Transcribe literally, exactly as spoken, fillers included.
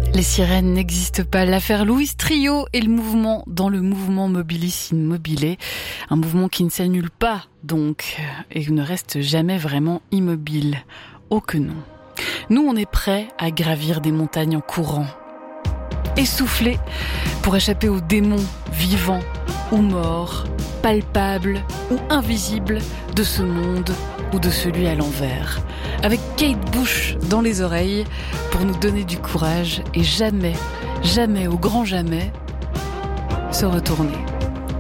Les sirènes n'existent pas. L'affaire Louise Trio et le mouvement dans le mouvement Mobilis in Mobile. Un mouvement qui ne s'annule pas, donc, et ne reste jamais vraiment immobile. Oh que non. Nous, on est prêts à gravir des montagnes en courant. Essoufflés pour échapper aux démons vivants ou morts, palpables ou invisibles de ce monde ou de celui à l'envers. Avec Kate Bush dans les oreilles pour nous donner du courage et jamais, jamais, au grand jamais, se retourner.